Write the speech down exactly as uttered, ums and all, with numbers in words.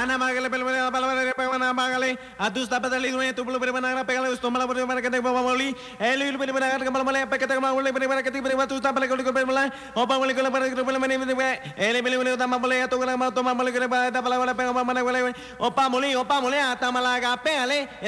Ana magale pelmana palabra pegana magale adus tapatali dunia tu belum berbana pegale ustomala berbana kata pamali elu berbana kata pamali pekata pamali berbana kata berbana tu tapale kalau berbana opa mali kalau berbana kalau berbana ele berbana utama mali atau kalau mau utama mali kalau berbana palabra pegana mana opa mali opa mali atamala gape ale